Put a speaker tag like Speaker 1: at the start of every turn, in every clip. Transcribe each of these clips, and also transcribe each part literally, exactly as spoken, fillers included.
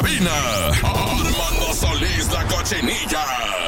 Speaker 1: cabina, Armando Solís, la Cochinilla.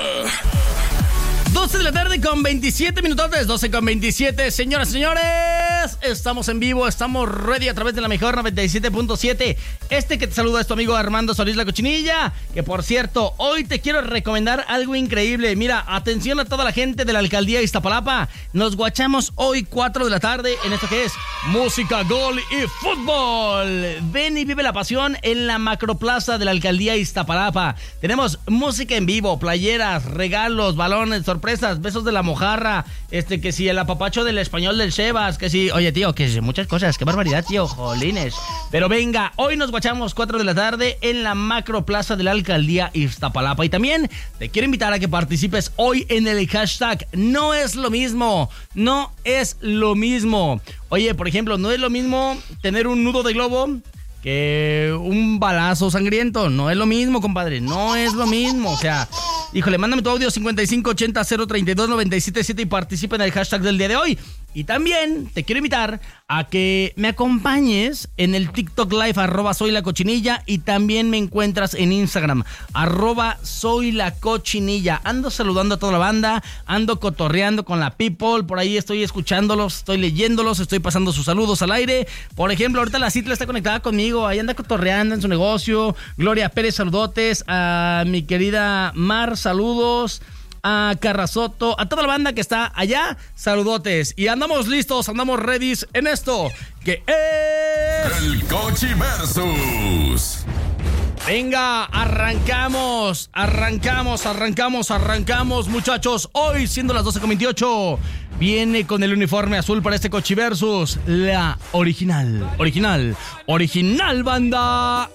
Speaker 2: doce de la tarde con veintisiete minutotes, doce con veintisiete, señoras y señores, estamos en vivo, estamos ready a través de la mejor noventa y siete punto siete. Este que te saluda es tu amigo Armando Solís, la Cochinilla, que por cierto, hoy te quiero recomendar algo increíble. Mira, atención a toda la gente de la alcaldía de Iztapalapa, nos guachamos hoy cuatro de la tarde en esto que es música, gol y fútbol. Ven y vive la pasión en la macroplaza de la alcaldía de Iztapalapa. Tenemos música en vivo, playeras, regalos, balones, sorpresas, besos de la mojarra, este que si el apapacho del español del Sebas, que si, oye tío, que si muchas cosas, qué barbaridad tío, jolines. Pero venga, hoy nos guachamos cuatro de la tarde en la macroplaza de la alcaldía Iztapalapa. Y también te quiero invitar a que participes hoy en el hashtag No es lo mismo, no es lo mismo. Oye, por ejemplo, no es lo mismo tener un nudo de globo que un balazo sangriento. No es lo mismo, compadre, no es lo mismo. O sea, híjole, mándame tu audio cincuenta y cinco ochenta cero treinta y dos noventa y siete siete y participa en el hashtag del día de hoy. Y también te quiero invitar a que me acompañes en el TikTok Live, arroba soy la cochinilla, y también me encuentras en Instagram, arroba soy la cochinilla. Ando saludando a toda la banda, ando cotorreando con la people, por ahí estoy escuchándolos, estoy leyéndolos, estoy pasando sus saludos al aire. Por ejemplo, ahorita la Citla está conectada conmigo, ahí anda cotorreando en su negocio. Gloria Pérez, saludotes. A mi querida Mar, saludos. A Carrazoto, a toda la banda que está allá, saludotes. Y andamos listos, andamos ready en esto, que es...
Speaker 1: El Cochiversus.
Speaker 2: Venga, arrancamos, arrancamos, arrancamos, arrancamos, muchachos. Hoy, siendo las doce con veintiocho, viene con el uniforme azul para este Cochiversus, la original, original, original banda